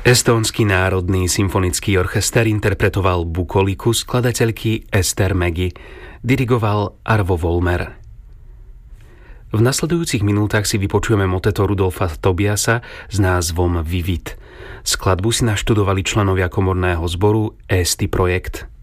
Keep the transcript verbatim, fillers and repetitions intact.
Estónsky národný symfonický orchester interpretoval Bukoliku skladateľky Ester Mägi, dirigoval Arvo Volmer. V nasledujúcich minútach si vypočujeme moteto Rudolfa Tobiasa s názvom Vivid. Skladbu si naštudovali členovia komorného zboru Eesti Projekt.